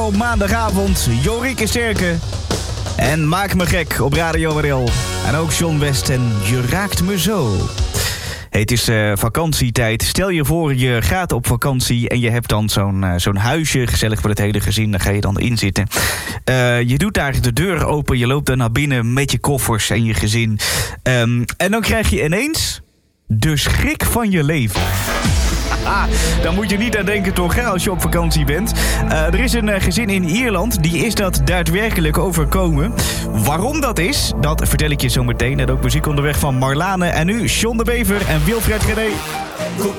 Op maandagavond, Jorike Sterke. En Maak me gek op Radio RL. En ook John West en Je raakt me zo. Hey, het is vakantietijd. Stel je voor, je gaat op vakantie en je hebt dan zo'n huisje, gezellig voor het hele gezin. Daar ga je dan in zitten. Je doet daar de deur open, je loopt daar naar binnen met je koffers en je gezin. En dan krijg je ineens de schrik van je leven. Daar moet je niet aan denken toch, hè, als je op vakantie bent. Er is een gezin in Ierland, die is dat daadwerkelijk overkomen. Waarom dat is, dat vertel ik je zo meteen. En ook muziek onderweg van Marlane. En nu John de Bever en Wilfred Gené. Goed